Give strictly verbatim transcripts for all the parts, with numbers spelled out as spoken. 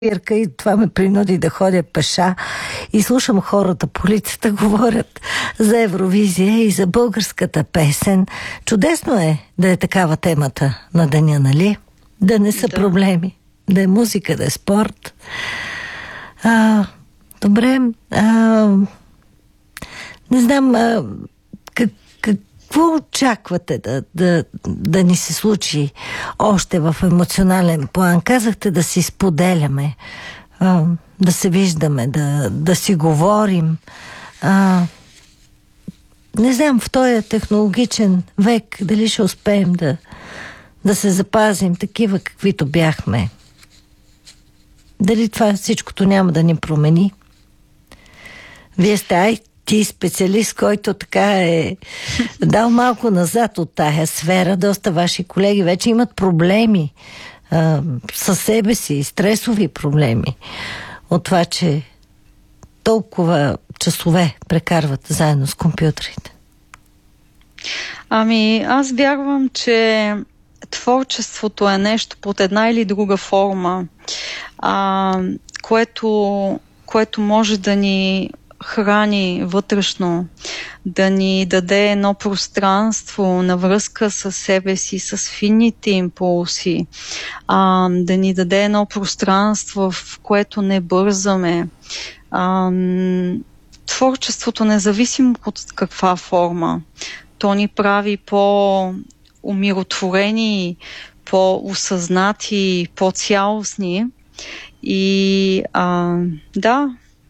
спирка и това ме принуди да ходя пеша и слушам хората по улицата говорят за Евровизия и за българската песен. Чудесно е да е такава темата на деня, нали? Да не са да. проблеми, да е музика, да е спорт. А, добре, а, не знам а, как, какво очаквате да, да, да ни се случи още в емоционален план? Казахте да си споделяме, а, да се виждаме, да, да си говорим. А, не знам, в този технологичен век дали ще успеем да, да се запазим такива, каквито бяхме. Дали това всичкото няма да ни промени? Вие сте ай ти специалист, който така е дал малко назад от тая сфера. Доста ваши колеги вече имат проблеми а, със себе си, стресови проблеми от това, че толкова часове прекарват заедно с компютрите. Ами, аз вярвам, че творчеството е нещо под една или друга форма, а, което, което може да ни храни вътрешно, да ни даде едно пространство на връзка с себе си, с финните импулси, а, да ни даде едно пространство, в което не бързаме. А, творчеството, независимо от каква форма, то ни прави по-умиротворени, по-осъзнати, по-цялостни и а, да.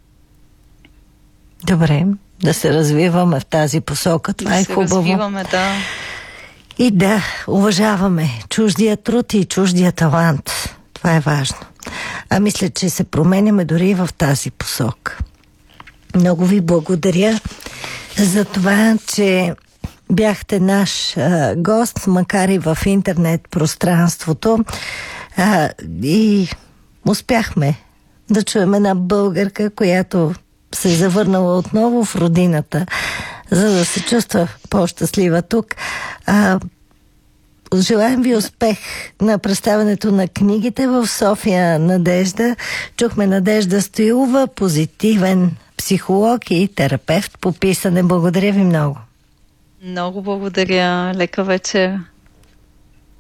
Добре, да се развиваме в тази посока. Това да е хубаво. Да се развиваме, да. И да уважаваме чуждия труд и чуждия талант. Това е важно. А мисля, че се променяме дори в тази посока. Много ви благодаря за това, че бяхте наш а, гост, макар и в интернет пространството. А, и успяхме да чуем една българка, която се е завърнала отново в родината, за да се чувства по-щастлива тук. А, желаем ви успех на представянето на книгите в София Надежда. Чухме Надежда Стоилова, позитивен психолог и терапевт по писане. Благодаря ви много. Много благодаря. Лека вечер.